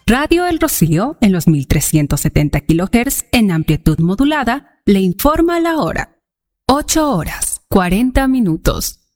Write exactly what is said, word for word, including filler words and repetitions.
Radio El Rocío, en los mil trescientos setenta kilohertz en amplitud modulada, le informa la hora. ocho horas, cuarenta minutos.